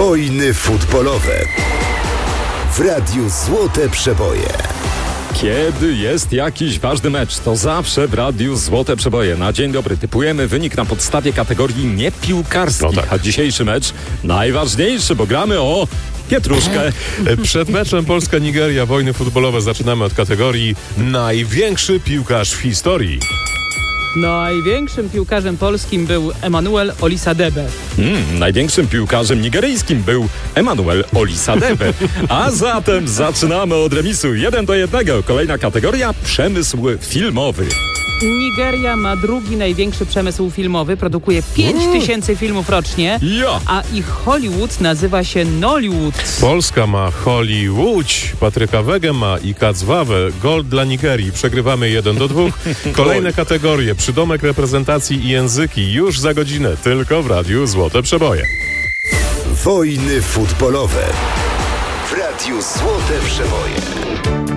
Wojny futbolowe w Radiu Złote Przeboje. Kiedy jest jakiś ważny mecz, to zawsze w Radiu Złote Przeboje. Na dzień dobry typujemy wynik na podstawie kategorii niepiłkarskich. No tak. A dzisiejszy mecz najważniejszy, bo gramy o pietruszkę. Przed meczem Polska-Nigeria wojny futbolowe zaczynamy od kategorii największy piłkarz w historii. Największym piłkarzem polskim był Emmanuel Olisadebe. Największym piłkarzem nigeryjskim był Emmanuel Olisadebe. A zatem zaczynamy od remisu 1-1. Kolejna kategoria przemysł filmowy. Nigeria ma drugi największy przemysł filmowy, produkuje 5000 filmów rocznie, Ja! a ich Hollywood nazywa się Nollywood. Polska ma Hollywood, Patryka Wegę ma i Kacwawę. Gol dla Nigerii. Przegrywamy 1-2. Kolejne kategorie. Przydomek reprezentacji i języki. Już za godzinę. Tylko w Radiu Złote Przeboje. Wojny futbolowe w Radiu Złote Przeboje.